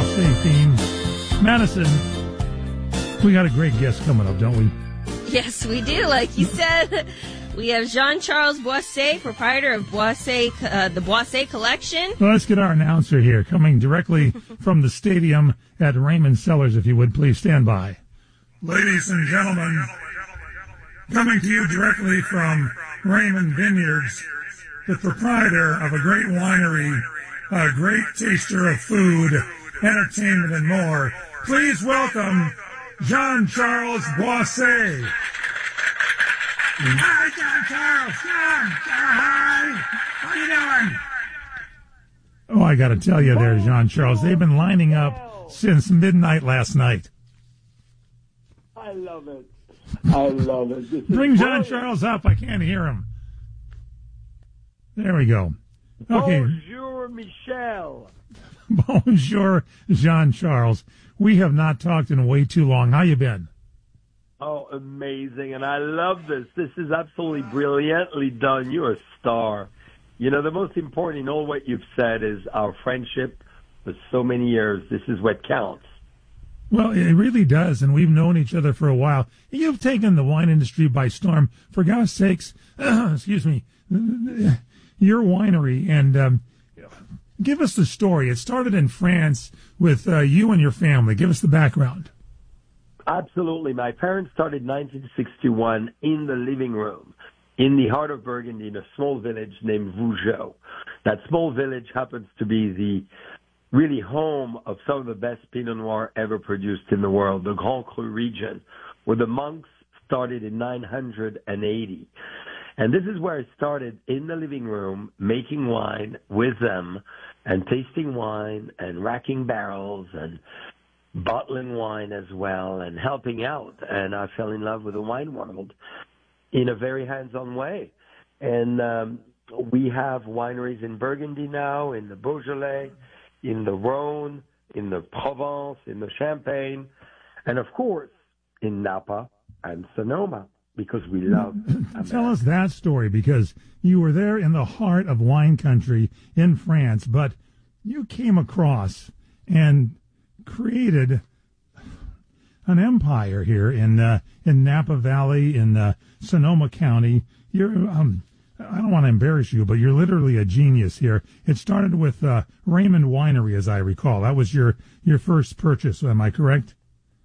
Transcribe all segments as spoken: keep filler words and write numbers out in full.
Boisset theme. Madison, we got a great guest coming up, don't we? Yes, we do. Like you said, we have Jean-Charles Boisset, proprietor of Boisset, uh, the Boisset Collection. Well, let's get our announcer here, coming directly from the stadium at Raymond Cellars, if you would please stand by. Ladies and gentlemen, coming to you directly from Raymond Vineyards, the proprietor of a great winery, a great taster of food, entertainment, and more. Please welcome Jean-Charles Boisset. Hi, Jean-Charles. John. Hi. How you doing? Oh, I got to tell you there, Jean-Charles, they've been lining up since midnight last night. I love it. I love it. This Bring Jean-Charles up. I can't hear him. There we go. Okay. Bonjour, Michel. Bonjour, Jean-Charles. We have not talked in way too long. How you been? Oh, amazing. And I love this. This is absolutely brilliantly done. You're a star. You know, the most important in all what you've said is our friendship for so many years. This is what counts. Well, it really does, and we've known each other for a while. You've taken the wine industry by storm. For God's sakes, excuse me, your winery, and um, give us the story. It started in France with uh, you and your family. Give us the background. Absolutely. My parents started in nineteen sixty-one in the living room in the heart of Burgundy in a small village named Vougeot. That small village happens to be the really home of some of the best Pinot Noir ever produced in the world, the Grand Cru region, where the monks started in nine hundred eighty. And this is where I started in the living room, making wine with them and tasting wine and racking barrels and bottling wine as well and helping out. And I fell in love with the wine world in a very hands-on way. And um, we have wineries in Burgundy now, in the Beaujolais, in the Rhone, in the Provence, in the Champagne, and of course, in Napa and Sonoma, because we love America. Tell us that story, because you were there in the heart of wine country in France, but you came across and created an empire here in uh, in Napa Valley, in uh, Sonoma County. You're, um, I don't want to embarrass you, but you're literally a genius here. It started with uh, Raymond Winery, as I recall. That was your, your first purchase, am I correct?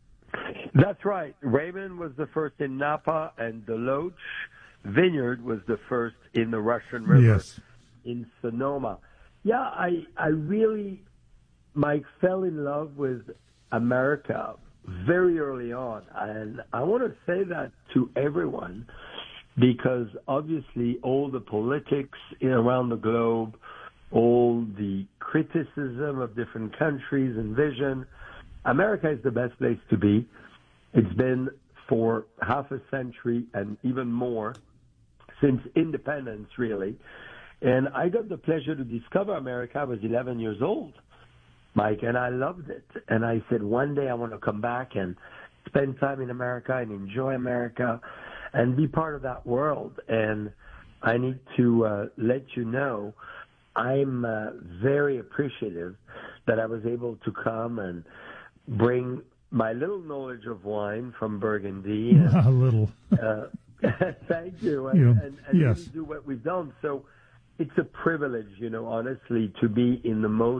That's right. Raymond was the first in Napa, and the Loach Vineyard was the first in the Russian River yes. in Sonoma. Yeah, I, I really, Mike, fell in love with America very early on. And I want to say that to everyone, because obviously all the politics in, around the globe, all the criticism of different countries and vision, America is the best place to be. It's been for half a century and even more since independence, really. And I got the pleasure to discover America. I was eleven years old, Mike, and I loved it. And I said, one day I want to come back and spend time in America and enjoy America and be part of that world. And I need to uh, let you know, I'm uh, very appreciative that I was able to come and bring my little knowledge of wine from Burgundy. And, a little. uh, thank you. And, you know, and, and yes. really do what we've done. So it's a privilege, you know, honestly, to be in the most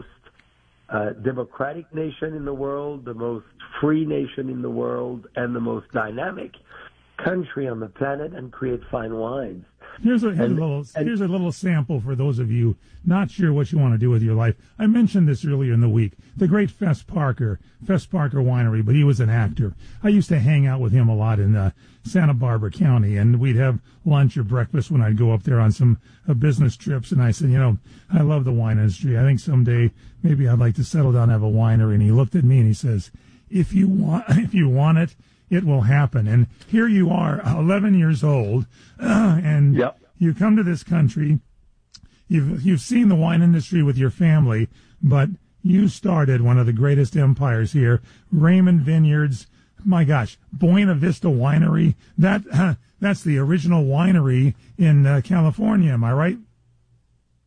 uh, democratic nation in the world, the most free nation in the world, and the most dynamic country on the planet, and create fine wines. Here's a, here's, And- a little, and- here's a little sample for those of you not sure what you want to do with your life. I mentioned this earlier in the week. The great Fess Parker, Fess Parker Winery, but he was an actor. I used to hang out with him a lot in uh, Santa Barbara County, and we'd have lunch or breakfast when I'd go up there on some uh, business trips. And I said, you know, I love the wine industry. I think someday maybe I'd like to settle down and have a winery. And he looked at me and he says, if you want, if you want it, it will happen. And here you are, eleven years old, uh, and Yep. you come to this country. You've you've seen the wine industry with your family, but you started one of the greatest empires here, Raymond Vineyards. My gosh, Buena Vista Winery. That uh, that's the original winery in uh, California. Am I right?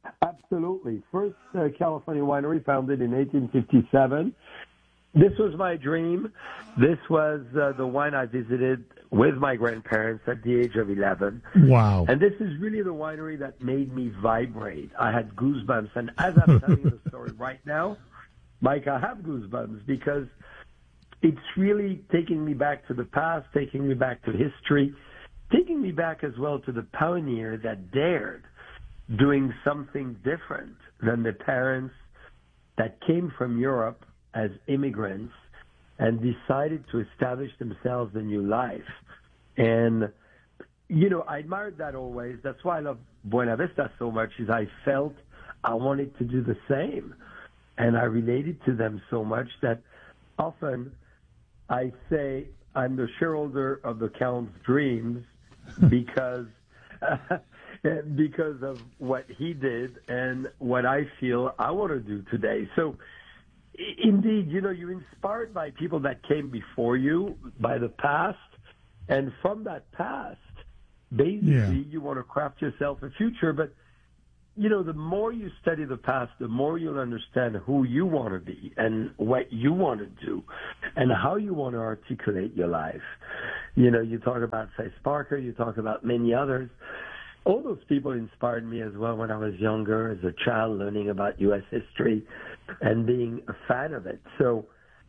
absolutely. First uh, California winery founded in eighteen fifty-seven. This was my dream. This was uh, the wine I visited with my grandparents at the age of eleven. Wow. And this is really the winery that made me vibrate. I had goosebumps. And as I'm telling the story right now, Mike, I have goosebumps because it's really taking me back to the past, taking me back to history, taking me back as well to the pioneer that dared doing something different than the parents that came from Europe as immigrants and decided to establish themselves a new life. And, you know, I admired that always. That's why I love Buena Vista so much, is I felt I wanted to do the same. And I related to them so much that often I say I'm the shareholder of the Count's dreams because uh, because of what he did and what I feel I want to do today. So, indeed, you know, you're inspired by people that came before you, by the past, and from that past, basically, yeah. you want to craft yourself a future. But, you know, the more you study the past, the more you'll understand who you want to be and what you want to do and how you want to articulate your life. You know, you talk about Fess Parker, you talk about many others. All those people inspired me as well when I was younger, as a child, learning about U S history and being a fan of it. So,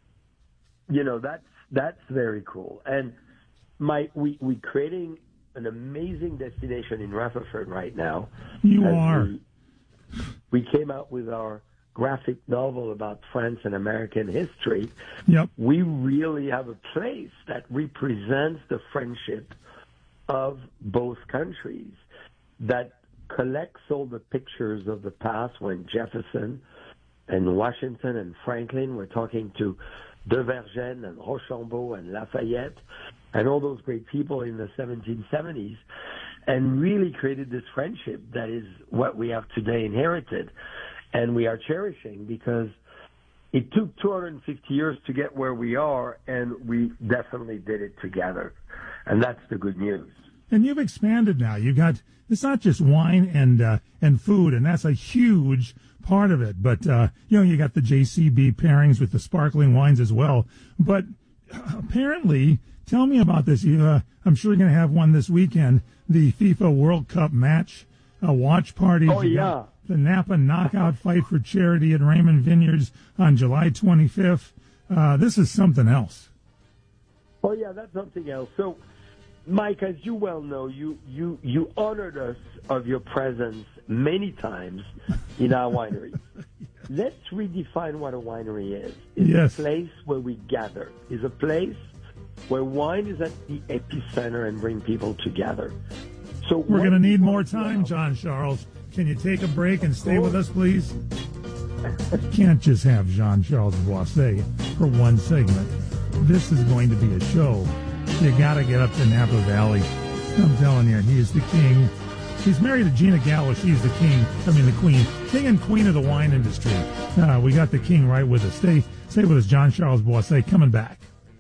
you know, that's that's very cool. And my we we creating an amazing destination in Rutherford right now. You are. We, we came out with our graphic novel about France and American history. Yep. We really have a place that represents the friendship of both countries, that collects all the pictures of the past when Jefferson and Washington and Franklin were talking to De Vergennes and Rochambeau and Lafayette and all those great people in the seventeen seventies, and really created this friendship that is what we have today inherited and we are cherishing, because it took two hundred fifty years to get where we are, and we definitely did it together. And that's the good news. And you've expanded now. You've got, it's not just wine and uh, and food, and that's a huge part of it. But, uh, you know, you got the J C B pairings with the sparkling wines as well. But apparently, tell me about this. You, uh, I'm sure you're going to have one this weekend, the FIFA World Cup match, uh, watch party. Oh, you yeah. The Napa Knockout Fight for Charity at Raymond Vineyards on July twenty-fifth. Uh, this is something else. Oh, yeah, that's something else. So, Mike, as you well know, you, you, you honored us of your presence many times in our winery. Yes. Let's redefine what a winery is. It's yes. a place where we gather. It's a place where wine is at the epicenter and bring people together. So we're going to need more time, John Charles. Can you take a break and stay with us, please? Can't just have Jean-Charles Boisset for one segment. This is going to be a show. You got to get up to Napa Valley. I'm telling you, he is the king. He's married to Gina Gallo. She's the king. I mean, the queen. King and queen of the wine industry. Uh, we got the king right with us. Stay, stay with us, Jean-Charles Boisset. Coming back.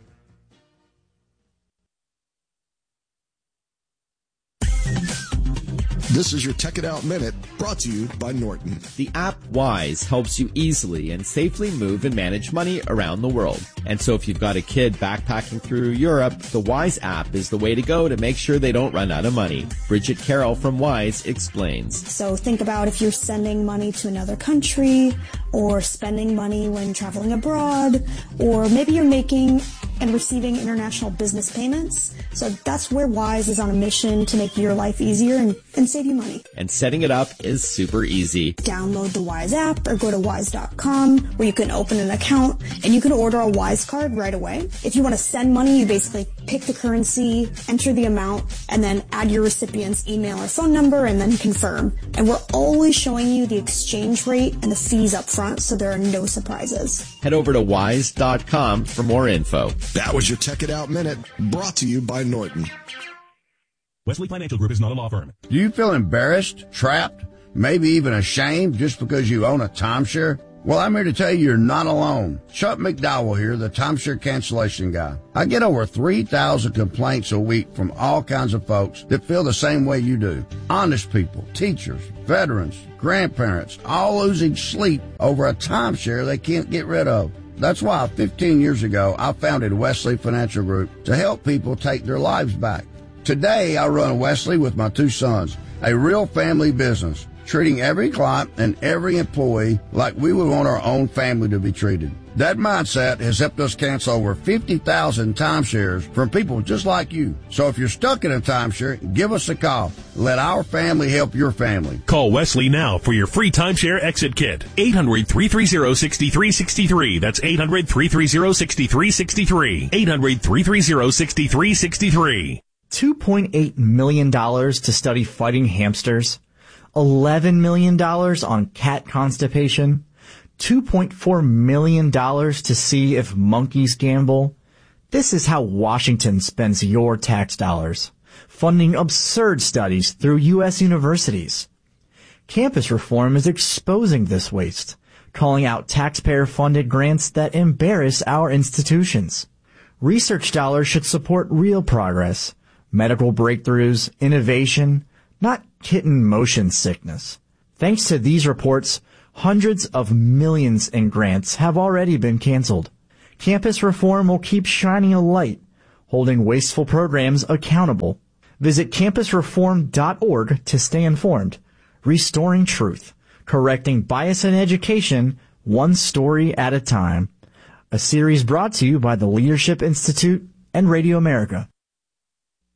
This is your Tech It Out Minute, brought to you by Norton. The app Wise helps you easily and safely move and manage money around the world. And so if you've got a kid backpacking through Europe, the Wise app is the way to go to make sure they don't run out of money. Bridget Carroll from Wise explains. So think about if you're sending money to another country, or spending money when traveling abroad, or maybe you're making and receiving international business payments. So that's where Wise is on a mission to make your life easier and, and save you money. And setting it up is super easy. Download the Wise app or go to wise dot com where you can open an account and you can order a Wise card right away. If you want to send money, you basically pick the currency, enter the amount, and then add your recipient's email or phone number and then confirm. And we're always showing you the exchange rate and the fees up front, so there are no surprises. Head over to wise dot com for more info. That was your Tech It Out Minute, brought to you by Norton. Wesley Financial Group is not a law firm. Do you feel embarrassed, trapped, maybe even ashamed just because you own a timeshare? Well, I'm here to tell you you're not alone. Chuck McDowell here, the timeshare cancellation guy. I get over three thousand complaints a week from all kinds of folks that feel the same way you do. Honest people, teachers, veterans, grandparents, all losing sleep over a timeshare they can't get rid of. That's why fifteen years ago I founded Wesley Financial Group to help people take their lives back. Today I run Wesley with my two sons, a real family business, treating every client and every employee like we would want our own family to be treated. That mindset has helped us cancel over fifty thousand timeshares from people just like you. So if you're stuck in a timeshare, give us a call. Let our family help your family. Call Wesley now for your free timeshare exit kit. eight hundred, three three zero, six three six three. That's eight hundred, three three zero, six three six three. eight hundred, three three zero, six three six three. two point eight million dollars to study fighting hamsters. eleven million dollars on cat constipation, two point four million dollars to see if monkeys gamble. This is how Washington spends your tax dollars, funding absurd studies through U S universities. Campus reform is exposing this waste, calling out taxpayer-funded grants that embarrass our institutions. Research dollars should support real progress, medical breakthroughs, innovation, not kitten motion sickness. Thanks to these reports, hundreds of millions in grants have already been canceled. Campus reform will keep shining a light, holding wasteful programs accountable. Visit campus reform dot org to stay informed. Restoring truth, correcting bias in education, one story at a time. A series brought to you by the Leadership Institute and Radio America.